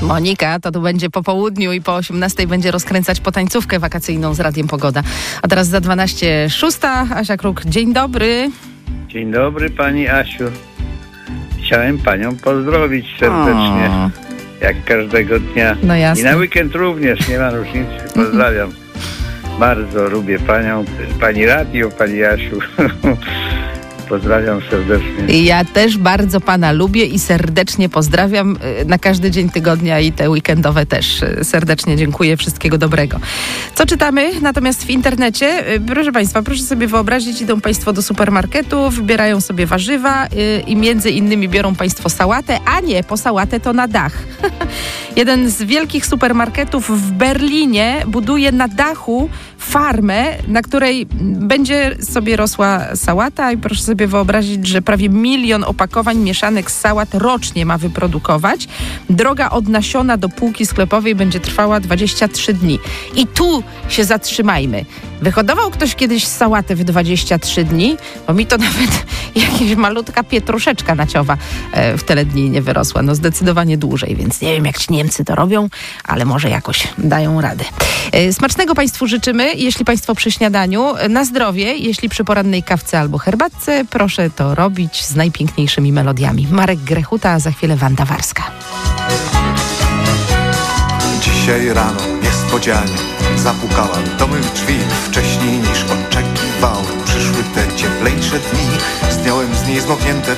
Monika, to tu będzie po południu i po 18 będzie rozkręcać potańcówkę wakacyjną z Radiem Pogoda. A teraz za 12:06. Asia Kruk, dzień dobry. Dzień dobry pani Asiu. Chciałem panią pozdrowić serdecznie. Jak każdego dnia. No jasne. I na weekend również, nie ma różnicy. Pozdrawiam. Bardzo lubię panią, pani radio, pani Asiu. Pozdrawiam serdecznie. Ja też bardzo pana lubię i serdecznie pozdrawiam na każdy dzień tygodnia i te weekendowe też. Serdecznie dziękuję, wszystkiego dobrego. Co czytamy natomiast w internecie? Proszę państwa, proszę sobie wyobrazić, idą państwo do supermarketu, wybierają sobie warzywa i między innymi biorą państwo sałatę, a nie, po sałatę to na dach. Jeden z wielkich supermarketów w Berlinie buduje na dachu farmę, na której będzie sobie rosła sałata i proszę sobie wyobrazić, że prawie 1 milion opakowań mieszanek z sałat rocznie ma wyprodukować. Droga od nasiona do półki sklepowej będzie trwała 23 dni. I tu się zatrzymajmy. Wyhodował ktoś kiedyś sałatę w 23 dni? Bo mi to nawet jakaś malutka pietruszeczka naciowa w tyle dni nie wyrosła. No zdecydowanie dłużej, więc nie wiem, jak ci Niemcy to robią, ale może jakoś dają radę. Smacznego państwu życzymy, jeśli państwo przy śniadaniu. Na zdrowie, jeśli przy porannej kawce albo herbatce, proszę to robić z najpiękniejszymi melodiami. Marek Grechuta, a za chwilę Wanda Warska. Dzisiaj rano niespodzianie zapukałam do mych drzwi. Wcześniej niż oczekiwałem przyszły te cieplejsze dni. Zdjąłem z niej zmoknięte